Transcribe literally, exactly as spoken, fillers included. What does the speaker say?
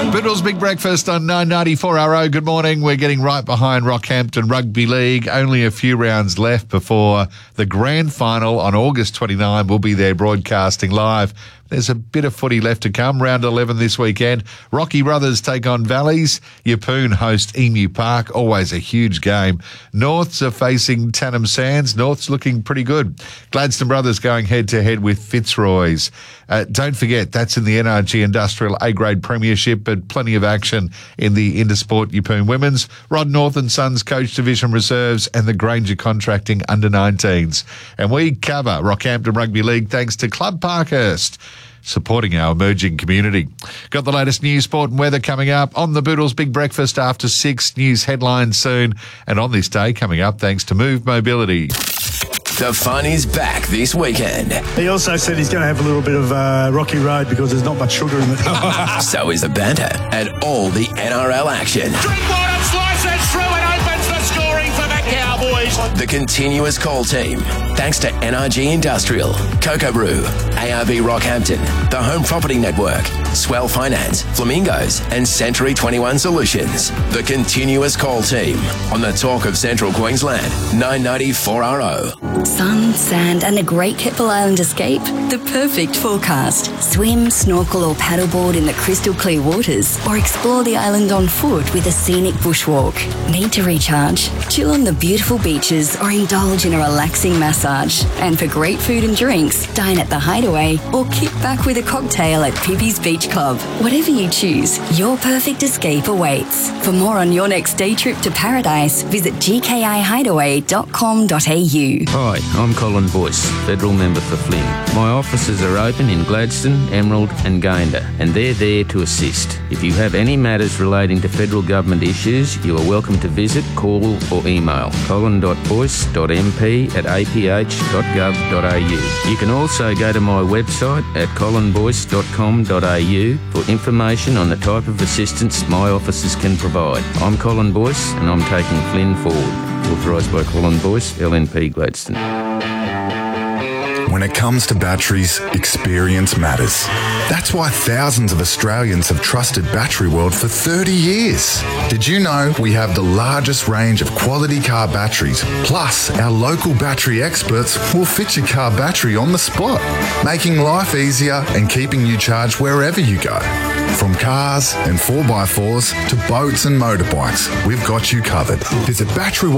Biddle's Big Breakfast on nine ninety-four R O. Good morning. We're getting right behind Rockhampton Rugby League. Only a few rounds left before the grand final on August twenty-ninth. We'll be there broadcasting live. There's a bit of footy left to come. Round eleven this weekend. Rocky Brothers take on Valleys. Yeppoon host Emu Park. Always a huge game. Norths are facing Tannum Sands. Norths looking pretty good. Gladstone Brothers going head-to-head with Fitzroy's. Uh, don't forget, that's in the N R G Industrial A-grade premiership, but plenty of action in the Intersport Yeppoon Women's. Rod North and Sons Coach Division Reserves and the Granger Contracting under nineteens. And we cover Rockhampton Rugby League thanks to Club Parkhurst, supporting our emerging community. Got the latest news, sport and weather coming up on the Boodles Big Breakfast after six. News headlines soon. And on this day coming up, thanks to Move Mobility. The fun is back this weekend. He also said he's going to have a little bit of uh, rocky road because there's not much sugar in it. So is the banter and all the N R L action. Drinkwater slices through and opens the scoring for the Cowboys. The continuous call team, thanks to N R G Industrial, Cocoa Brew, A R B Rockhampton, the Home Property Network, Swell Finance, Flamingos, and Century twenty-one Solutions. The continuous call team on the Talk of Central Queensland, nine ninety-four R O. Sun, sand and a great Keppel Island escape? The perfect forecast. Swim, snorkel or paddleboard in the crystal clear waters or explore the island on foot with a scenic bushwalk. Need to recharge? Chill on the beautiful beaches or indulge in a relaxing massage. And for great food and drinks, dine at the Hideaway or kick back with a cocktail at Pippi's Beach Club. Whatever you choose, your perfect escape awaits. For more on your next day trip to paradise, visit g k i hideaway dot com dot a u. Hi, I'm Colin Boyce, Federal Member for Flynn. My offices are open in Gladstone, Emerald and Gayndah, and they're there to assist. If you have any matters relating to federal government issues, you are welcome to visit, call or email colin dot boyce dot m p at a p h dot gov dot a u. You can also go to my website at colin boyce dot com dot a u for information on the type of assistance my offices can provide. I'm Colin Boyce and I'm taking Flynn forward. Authorised by Colin Boyce, L N P Gladstone. When it comes to batteries, experience matters. That's why thousands of Australians have trusted Battery World for thirty years. Did you know we have the largest range of quality car batteries? Plus, our local battery experts will fit your car battery on the spot, making life easier and keeping you charged wherever you go. From cars and four by fours to boats and motorbikes, we've got you covered. Visit Battery